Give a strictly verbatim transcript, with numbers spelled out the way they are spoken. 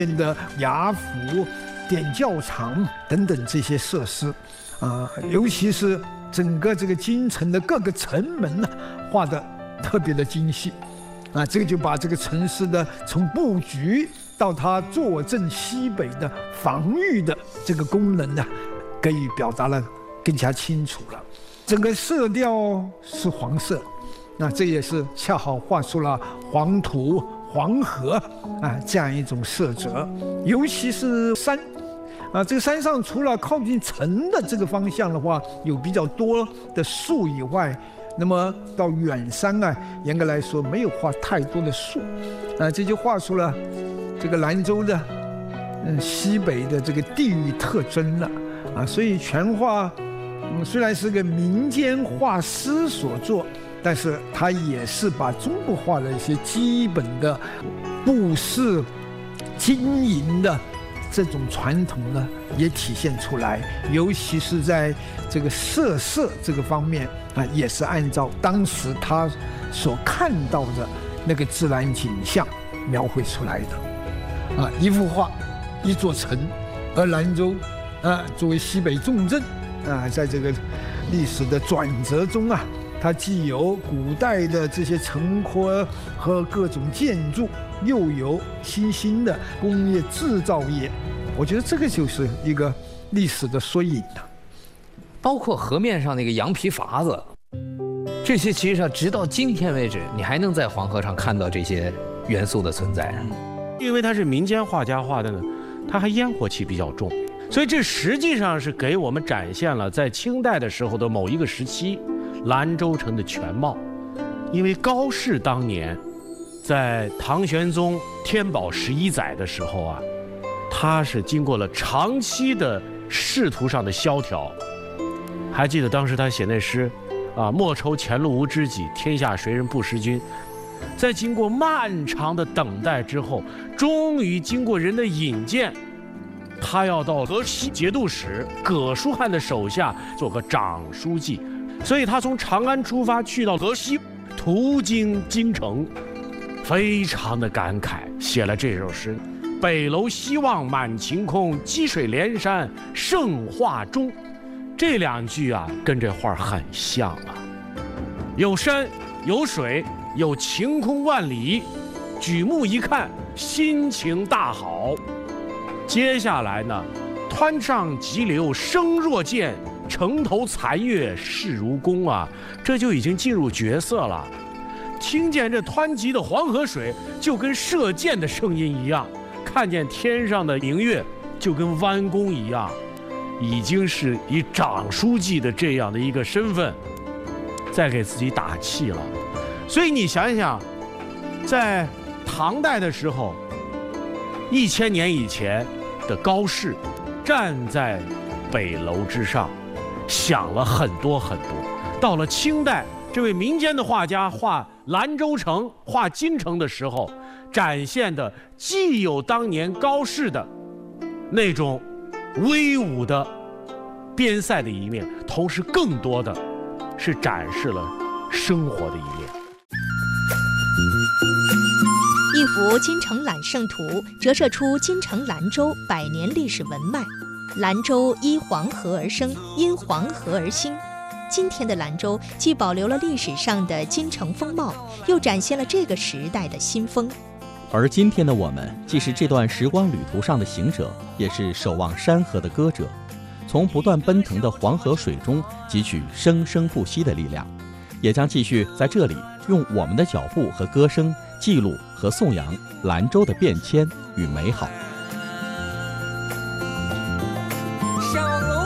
的衙府、点教场等等这些设施，啊，尤其是整个这个京城的各个城门呢，画得特别的精细，啊，这个就把这个城市的从布局到它坐镇西北的防御的这个功能呢，给予表达了更加清楚了。整个色调是黄色，那这也是恰好画出了黄土、黄河啊这样一种色泽，尤其是山。啊，这个山上除了靠近城的这个方向的话，有比较多的树以外，那么到远山啊，严格来说没有画太多的树，啊，这就画出了这个兰州的嗯西北的这个地域特征了啊。所以全画嗯虽然是个民间画师所作，但是它也是把中国画的一些基本的布市经营的这种传统呢，也体现出来，尤其是在这个设色这个方面啊，也是按照当时他所看到的那个自然景象描绘出来的。啊，一幅画，一座城，而兰州啊，作为西北重镇啊，在这个历史的转折中啊，它既有古代的这些城廓和各种建筑，又有新兴的工业制造业，我觉得这个就是一个历史的缩影了。 包括河面上那个羊皮筏子，这些其实上直到今天为止，你还能在黄河上看到这些元素的存在。 因为它是民间画家画的呢，它还烟火气比较重，所以这实际上是给我们展现了在清代的时候的某一个时期兰州城的全貌。因为高适当年在唐玄宗天宝十一载的时候啊，他是经过了长期的仕途上的萧条。还记得当时他写那诗啊，莫愁前路无知己，天下谁人不识君。在经过漫长的等待之后，终于经过人的引荐，他要到河西节度使葛书翰的手下做个长书记。所以他从长安出发，去到河西，途经京城，非常的感慨，写了这首诗：北楼西望满晴空，积水连山胜画中。这两句啊，跟这画很像啊，有山有水有晴空万里，举目一看心情大好。接下来呢，湍上急流声若剑，城头残月势如弓啊，这就已经进入角色了。听见这湍急的黄河水，就跟射箭的声音一样；看见天上的明月，就跟弯弓一样。已经是以长书记的这样的一个身份，在给自己打气了。所以你想想，在唐代的时候，一千年以前的高适站在北楼之上，想了很多很多。到了清代，这位民间的画家画兰州城、画京城的时候，展现的既有当年高适的那种威武的边塞的一面，同时更多的是展示了生活的一面。 一幅京城揽胜图折射出京城兰州百年历史文脉。兰州依黄河而生，因黄河而兴。今天的兰州既保留了历史上的京城风貌，又展现了这个时代的新风。 而今天的我们，既是这段时光旅途上的行者，也是守望山河的歌者，从不断奔腾的黄河水中汲取生生不息的力量，也将继续在这里用我们的脚步和歌声记录和颂扬兰州的变迁与美好。 上楼